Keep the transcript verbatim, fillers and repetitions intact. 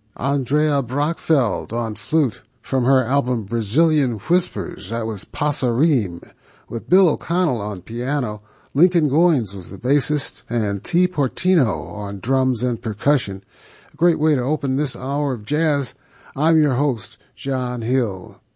Andrea Brockfeld on flute from her album Brazilian Whispers. That was Passarim, with Bill O'Connell on piano. Lincoln Goines was the bassist, and T. Portino on drums and percussion. A great way to open this hour of jazz. I'm your host, John Hill.